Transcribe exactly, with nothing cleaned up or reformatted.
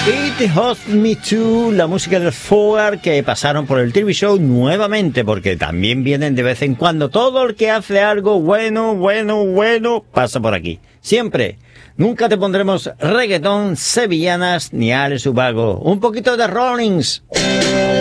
It Host Me To, la música del Fogar que pasaron por el T V Show nuevamente, porque también vienen de vez en cuando. Todo el que hace algo bueno, bueno, bueno, pasa por aquí. Siempre. Nunca te pondremos reggaetón, sevillanas ni Alex Ubago. Un poquito de Rollins.